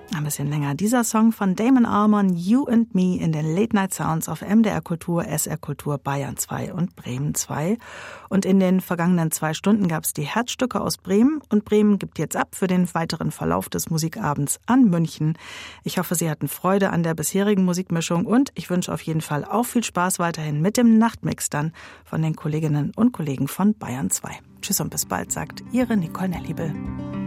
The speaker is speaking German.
Ein bisschen länger. Dieser Song von Damon Albarn, You and Me, in den Late Night Sounds auf MDR Kultur, SR Kultur, Bayern 2 und Bremen 2. Und in den vergangenen 2 Stunden gab es die Herzstücke aus Bremen. Und Bremen gibt jetzt ab für den weiteren Verlauf des Musikabends an München. Ich hoffe, Sie hatten Freude an der bisherigen Musikmischung und ich wünsche auf jeden Fall auch viel Spaß weiterhin mit dem Nachtmix dann von den Kolleginnen und Kollegen von Bayern 2. Tschüss und bis bald, sagt Ihre Nicole Nellibel.